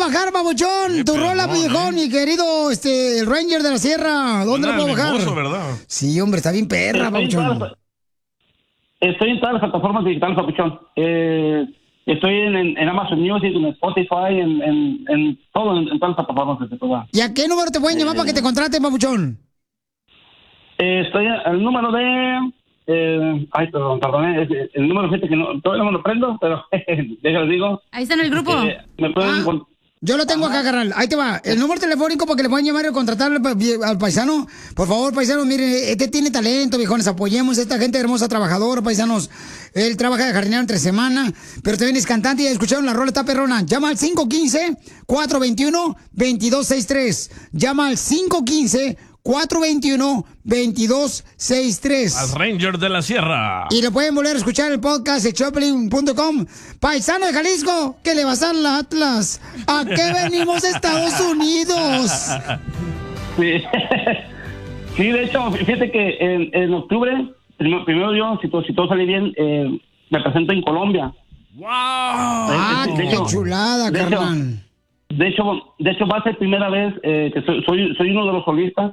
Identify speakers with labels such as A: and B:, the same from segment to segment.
A: bajar, babuchón? Tu rola, viejón, mi querido el Ranger de la Sierra. ¿Dónde lo puedo bajar?
B: Hermoso, ¿verdad?
A: Sí, hombre, está bien perra, babuchón.
C: Estoy en todas las plataformas digitales, papuchón. Estoy en Amazon Music, en Spotify, en todo, en todas las plataformas que se pueda.
A: ¿Y a qué número te pueden llamar para que te contraten, papuchón?
C: Estoy al número de... perdón, el número gente que no, todavía no me lo prendo, pero déjalo digo.
D: Ahí está en el grupo.
C: Me pueden...
A: Yo lo tengo acá, carnal. Ahí te va. El número telefónico para que le puedan llamar y contratar al paisano. Por favor, paisanos, miren, este tiene talento, viejones. Apoyemos a esta gente hermosa, trabajadora, paisanos. Él trabaja de jardinero entre semana, pero también es cantante y escucharon la rola, está perrona. Llama al 515-421-2263. Llama al 515-421-2263.
B: Al Ranger de la Sierra.
A: Y lo pueden volver a escuchar el podcast de Choplin.com. Paisano de Jalisco, ¿qué le vas a dar Atlas? ¿A qué venimos de Estados Unidos?
C: Sí. Sí, de hecho, fíjate que en octubre, primero yo, si todo sale bien, me presento en Colombia.
B: ¡Wow!
A: ¡Qué chulada, carnal!
C: De hecho, va a ser primera vez que soy uno de los solistas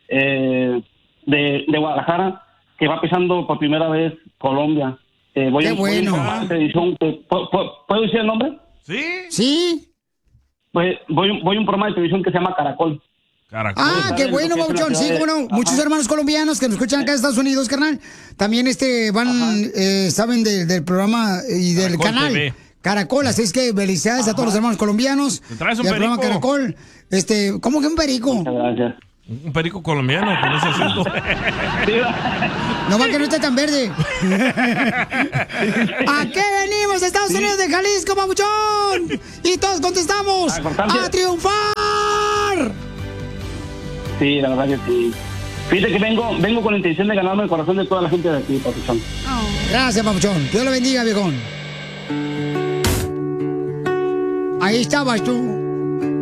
C: de Guadalajara que va pisando por primera vez Colombia.
A: ¡Qué bueno!
C: ¿Puedo decir el nombre?
B: ¿Sí?
A: ¿Sí?
C: Pues voy a un programa de televisión que se llama Caracol.
A: Qué bueno, babuchón. Sí, bueno, muchos hermanos colombianos que nos escuchan acá en Estados Unidos, carnal. También saben del programa y del
B: Caracol
A: canal.
B: TV.
A: Caracol, así es que felicidades a todos los hermanos colombianos.
B: ¿Te traes un
A: del programa
B: perico?
A: Caracol. ¿Cómo que un perico?
C: Muchas gracias.
B: Un perico colombiano con ese acento.
A: No va que no esté tan verde. ¿A qué venimos, Estados Unidos de Jalisco, babuchón? Y todos contestamos: ¡a triunfar!
C: Sí, la verdad que sí. Fíjate que vengo con la intención de ganarme el corazón de toda la gente de aquí, papuchón.
A: Gracias, papuchón. Dios lo bendiga, viejón. Ahí estabas tú.